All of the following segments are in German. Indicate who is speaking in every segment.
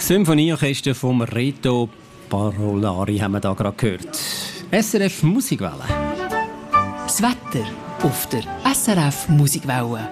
Speaker 1: Symphonieorchester vom Reto Parolari haben wir da gerade gehört. SRF Musikwelle.
Speaker 2: Das Wetter auf der SRF Musikwelle.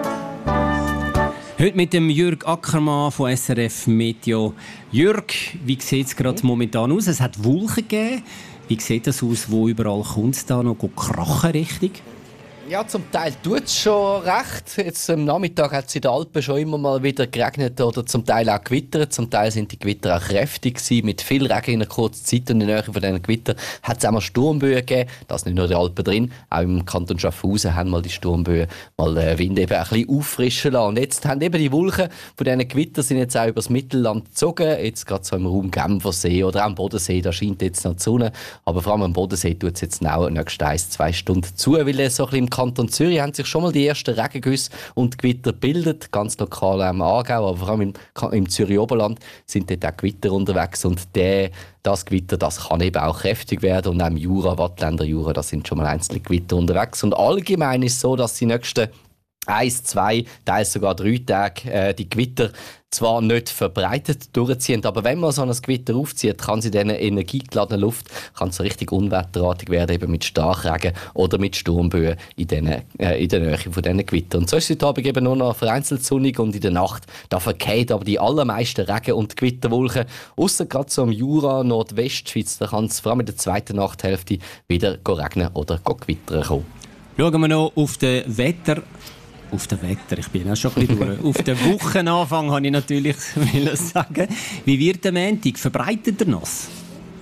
Speaker 1: Heute mit dem Jürg Ackermann von SRF Meteo. Jürg, wie sieht es gerade momentan aus? Es hat Wolken gegeben. Wie sieht das aus? Wo überall kommt es da noch krachen richtig?
Speaker 3: Ja, zum Teil tut es schon recht. Jetzt am Nachmittag hat es in den Alpen schon immer mal wieder geregnet oder zum Teil auch gewittert. Zum Teil sind die Gewitter auch kräftig gewesen, mit viel Regen in einer kurzen Zeit. Und in der Nähe von diesen Gewittern hat es auch mal Sturmböen gegeben. Das nicht nur in den Alpen drin. Auch im Kanton Schaffhausen haben mal die Sturmböen mal den Wind eben ein bisschen auffrischen lassen. Und jetzt haben eben die Wolken von diesen Gewittern sind jetzt auch über das Mittelland gezogen. Jetzt gerade so im Raum Genfersee oder auch am Bodensee, da scheint jetzt noch die Sonne. Aber vor allem am Bodensee tut es jetzt auch nächste 1-2 Stunden zu, weil es so ein bisschen im Kanton Zürich haben sich schon mal die ersten Regengüsse und Gewitter gebildet, ganz lokal am Aargau, aber vor allem im Zürich Oberland sind dort auch Gewitter unterwegs und das Gewitter, das kann eben auch kräftig werden und auch im Jura, Wattländer Jura, da sind schon mal einzelne Gewitter unterwegs und allgemein ist es so, dass die nächsten 1, 2, teils sogar 3 Tage die Gewitter zwar nicht verbreitet durchziehen, aber wenn man so ein Gewitter aufzieht, kann sie in dieser energiegeladenen Luft so richtig unwetterartig werden, eben mit Starkregen oder mit Sturmböen in der Nähe von diesen Gewittern. Und so ist es heute Abend eben nur noch vereinzelt sonnig und in der Nacht, da verkehrt aber die allermeisten Regen- und Gewitterwolken, ausser gerade so im Jura, Nordwestschweiz, da kann es vor allem in der zweiten Nachthälfte wieder regnen oder gewittern kommen.
Speaker 1: Schauen wir noch auf das Wetter. Ich bin auch schon ein bisschen durch. Auf den Wochenanfang wollte ich natürlich sagen. Wie wird der Montag? Verbreitet er nass?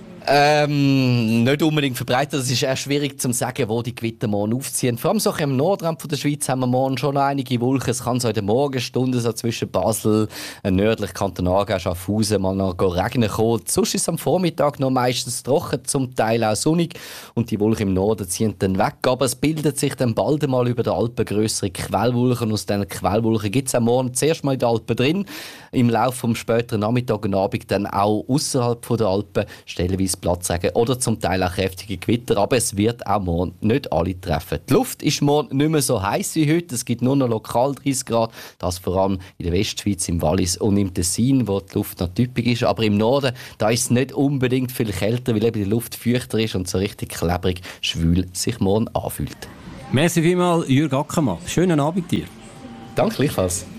Speaker 3: Nicht unbedingt verbreitet. Es ist eher schwierig zu sagen, wo die Gewitter morgen aufziehen. Vor allem so im Nordrand der Schweiz haben wir morgen schon einige Wolken. Es kann so in der Morgenstunde so zwischen Basel, nördlich Kanton Aargau, Schaffhausen mal noch regnen kommen. Sonst ist es am Vormittag noch meistens trocken, zum Teil auch sonnig. Und die Wolken im Norden ziehen dann weg. Aber es bildet sich dann bald einmal über den Alpen grössere Quellwolken. Aus diesen Quellwolken gibt es am Morgen zuerst mal in den Alpen drin. Im Laufe des späteren Nachmittag und Abend dann auch außerhalb der Alpen stellenweise Platzregen oder zum Teil auch kräftige Gewitter, aber es wird auch morgen nicht alle treffen. Die Luft ist morgen nicht mehr so heiß wie heute, es gibt nur noch lokal 30 Grad, das vor allem in der Westschweiz, im Wallis und im Tessin, wo die Luft noch typisch ist, aber im Norden, da ist es nicht unbedingt viel kälter, weil eben die Luft feuchter ist und so richtig klebrig, schwül sich morgen anfühlt.
Speaker 1: Merci vielmals, Jürg Ackermann. Schönen Abend dir.
Speaker 3: Danke gleichfalls.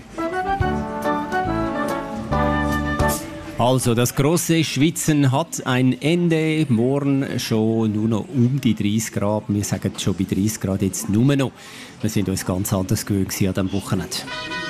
Speaker 1: Also, das grosse Schwitzen hat ein Ende. Morgen schon nur noch um die 30 Grad. Wir sagen schon bei 30 Grad jetzt nur noch. Wir sind uns ganz anders gewöhnt an diesem Wochenende.